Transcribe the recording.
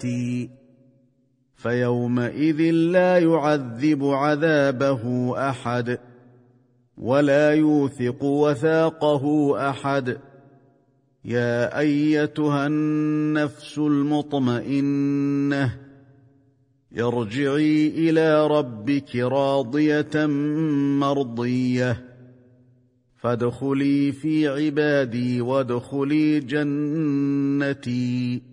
فيومئذ لا يعذب عذابه أحد ولا يوثق وثاقه أحد. يا أيتها النفس المطمئنة ارجعي إلى ربك راضية مرضية فادخلي في عبادي وادخلي جنتي.